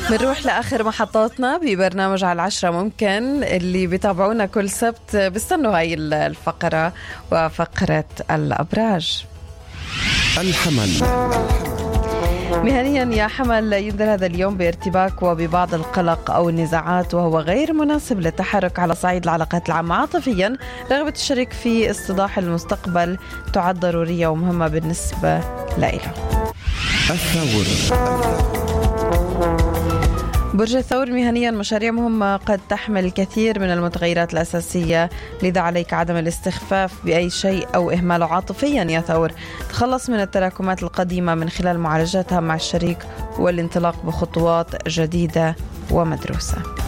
بنروح لآخر محطاتنا ببرنامج على 10 ممكن. اللي بيتابعونا كل سبت بيستنوا هاي الفقرة وفقرة الأبراج. الحمل. مهنيا يا حمل، ينذر هذا اليوم بارتباك وببعض القلق أو النزاعات، وهو غير مناسب للتحرك على صعيد العلاقات العامة. عاطفيا رغبة الشريك في استيضاح المستقبل تعد ضرورية ومهمة بالنسبة لإله. الثور. برج الثور، مهنيا مشاريع مهمة قد تحمل الكثير من المتغيرات الأساسية، لذا عليك عدم الاستخفاف بأي شيء أو إهماله. عاطفيا يا ثور، تخلص من التراكمات القديمة من خلال معالجتها مع الشريك والانطلاق بخطوات جديدة ومدروسة.